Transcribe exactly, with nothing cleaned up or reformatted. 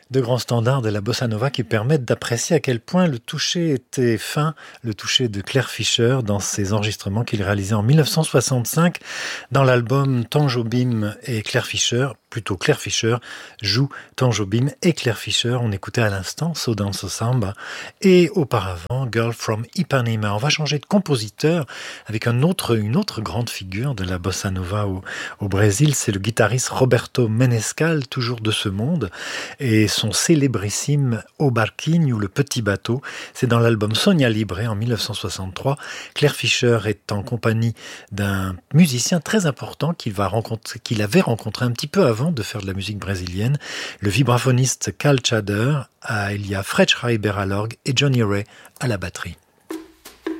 De grands standards de la bossa nova qui permettent d'apprécier à quel point le toucher était fin, le toucher de Claire Fischer dans ses enregistrements qu'il réalisait en mille neuf cent soixante-cinq dans l'album Tom Jobim et Claire Fischer, plutôt Claire Fischer, joue Tom Jobim et Claire Fischer. On écoutait à l'instant So Danso Samba et auparavant Girl from Ipanema. On va changer de compositeur avec un autre, une autre grande figure de la bossa nova au, au Brésil, c'est le guitariste Roberto Menescal, toujours de ce monde, et son célébrissime O Barquinho, le petit bateau. C'est dans l'album Sonia Libre en mille neuf cent soixante-trois. Claire Fischer est en compagnie d'un musicien très important qu'il va rencontrer, qu'il avait rencontré un petit peu avant de faire de la musique brésilienne, le vibraphoniste Cal Tjader. Il y a Fred Schreiber à l'orgue et Johnny Ray à la batterie.